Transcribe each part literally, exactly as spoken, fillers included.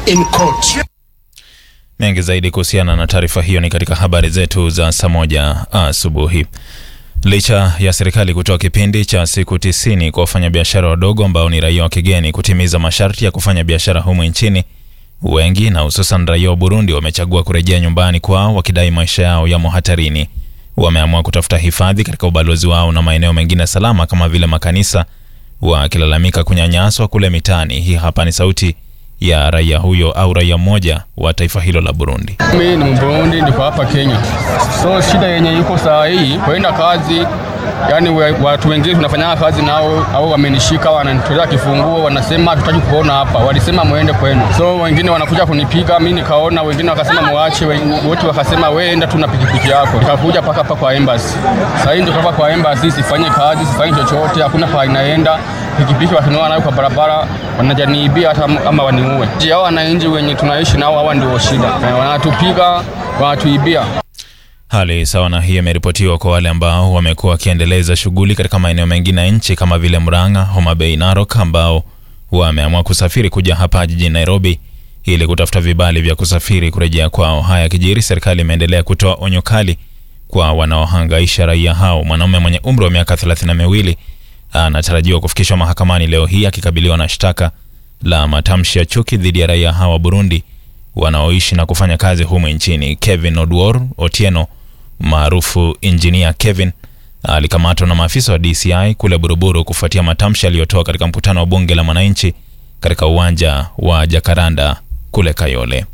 in court. Mengi zaidi kuhusiana na taarifa hiyo ni katika habari zetu za saa moja asubuhi. Licha ya serikali kutoa kipindi cha siku tisini kwa wafanyabiashara wadogo ambao ni raia wa kigeni kutimiza masharti ya kufanya biashara humu nchini, wengi na hususan raia wa Burundi wamechagua kurejea nyumbani kwao wakidai maisha yao yamo hatarini. Wameamua kutafuta hifadhi katika ubalozi wao na maeneo mengine salama kama vile makanisa, wakilalamika kunyanyaswa kule mitaani. Hii hapa ni sauti ya raia huyo au raia mmoja wa taifa hilo la Burundi. Mimi ni Mburundi, niko hapa Kenya. So shida yenye yuko saa hii kwenda kazi, yani watu wengine tunafanya kazi nao au wamenishika wananitolea kifunguo, wanasema hatutaki kuona hapa. Walisema muende kwenu. So wengine wanakuja kunipiga, mimi nikaona, wengine wakasema muache, wote wakasema wewe enda tu na pikipiki yako. Nikakuja paka hapa kwa embassy. Sasa hivi ndio hapa kwa embassy, sifanye kazi, sifanye chochote, hakuna pa inaenda. Pikipiki wakinoa nayo kwa barabara wanajaniibia hata ama waniue. Hao wananchi wenye tunaishi nao hawa ndio shida. Wanatupiga, wanatuibia. Hali sawa na hii imeripotiwa kwa wale ambao wamekuwa wakiendeleza shughuli katika maeneo mengine ya nchi kama vile Murang'a, Homa Bay, Narok, ambao wameamua kusafiri kuja hapa jijini Nairobi ili kutafuta vibali vya kusafiri kurejea kwao. Haya kijiri, serikali imeendelea kutoa onyo kali kwa wanaohangaisha raia hao. Mwanaume mwenye umri wa miaka thelathini na miwili anatarajiwa kufikishwa mahakamani leo hii akikabiliwa na shtaka la matamshi ya chuki dhidi ya raia hawa wa Burundi wanaoishi na kufanya kazi humu nchini. Kevin Odwor Otieno maarufu Engineer Kevin alikamatwa na maafisa wa D C I kule Buruburu kufuatia matamshi aliyotoa katika mkutano wa bunge la wananchi katika uwanja wa Jacaranda kule Kayole.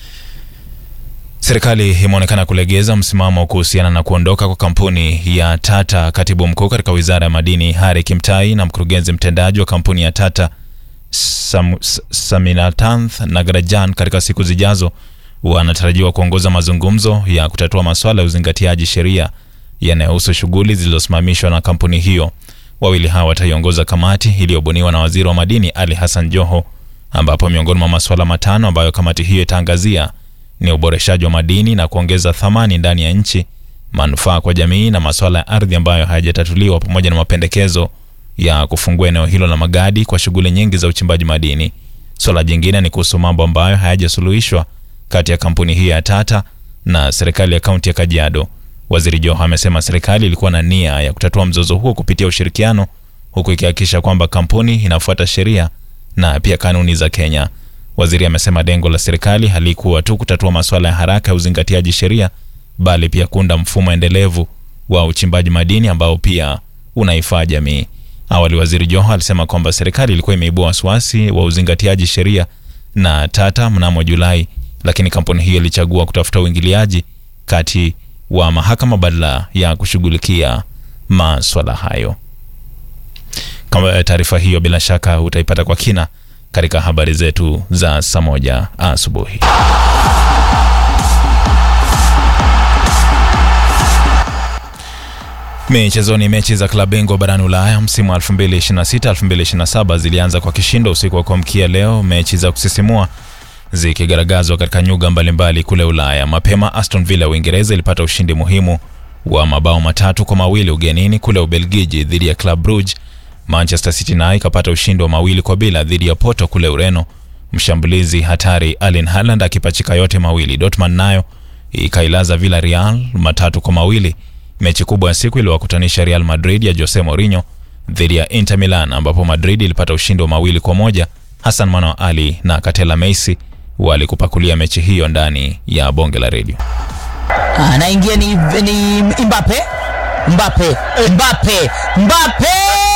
Serikali imeonekana kulegeza msimamo kuhusiana na kuondoka kwa kampuni ya Tata. Katibu mkuu katika Wizara ya Madini Hari Kimtai na mkurugenzi mtendaji wa kampuni ya Tata Sam, Saminatanth Nagarajan katika siku zijazo wanatarajiwa kuongoza mazungumzo ya kutatua masuala ya uzingatiaji sheria yanayohusu shughuli zilizosimamishwa na kampuni hiyo. Wawili hawa wataiongoza kamati iliyobuniwa na Waziri wa Madini Ali Hassan Joho, ambapo miongoni mwa masuala matano ambayo kamati hiyo itaangazia ni uboreshaji wa madini na kuongeza thamani ndani ya nchi, manufaa kwa jamii na masuala ya ardhi ambayo hayajatatuliwa, pamoja na mapendekezo ya kufungua eneo hilo la Magadi kwa shughuli nyingi za uchimbaji madini. Swala jingine ni kuhusu mambo ambayo hayajasuluhishwa kati ya kampuni hii ya Tata na serikali ya kaunti ya Kajiado. Waziri Joho amesema serikali ilikuwa na nia ya kutatua mzozo huo kupitia ushirikiano, huku ikihakikisha kwamba kampuni inafuata sheria na pia kanuni za Kenya. Waziri amesema lengo la serikali halikuwa tu kutatua masuala ya haraka ya uzingatiaji sheria, bali pia kuunda mfumo endelevu wa uchimbaji madini ambao pia unaifaa jamii. Awali Waziri Joho alisema kwamba serikali ilikuwa imeibua wasiwasi wa uzingatiaji sheria na Tata mnamo Julai, lakini kampuni hiyo ilichagua kutafuta uingiliaji kati wa mahakama badala ya kushughulikia masuala hayo. Kama taarifa hiyo bila shaka utaipata kwa kina katika habari zetu za saa moja asubuhi. Michezoni, mechi za klabu bingwa barani Ulaya msimu wa elfu mbili ishirini na sita elfu mbili ishirini na saba zilianza kwa kishindo usiku wa kuamkia leo, mechi za kusisimua zikigaragazwa katika nyuga mbalimbali kule Ulaya. Mapema Aston Villa Uingereza ilipata ushindi muhimu wa mabao matatu kwa mawili ugenini kule Ubelgiji dhidi ya Club Brugge. Manchester City nayo ikapata ushindi wa mawili kwa bila dhidi ya Porto kule Ureno, mshambulizi hatari Erling Haaland akipachika yote mawili. Dortmund nayo ikailaza Villarreal matatu kwa mawili. Mechi kubwa ya siku iliwakutanisha Real Madrid ya Jose Mourinho dhidi ya Inter Milan, ambapo Madrid ilipata ushindi wa mawili kwa moja. Hassan Mano Ali na Katela Messi walikupakulia mechi hiyo ndani ya bonge la radio. Anaingia ni, ni Mbappe Mbappe Mbappe Mbappe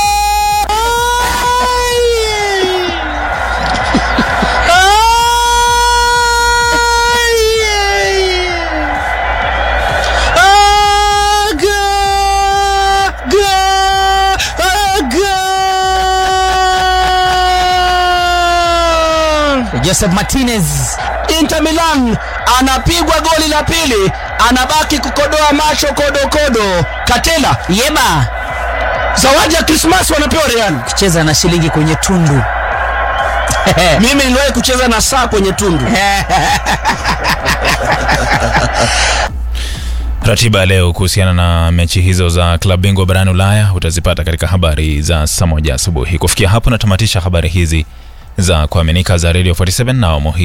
Joseph Martinez. Inter Milan anapigwa goli la pili, anabaki kukodoa macho kodo kodo. Katela Yeba, zawadi ya Christmas wanapewa Real. Kucheza na shilingi kwenye tundu. Mimi niliwahi kucheza na saa kwenye tundu. Ratiba leo kuhusiana na mechi hizo za klabu bingwa barani Ulaya utazipata katika habari za saa moja asubuhi. Kufikia hapo natamatisha habari hizi za kuaminika za Radio arobaini na saba na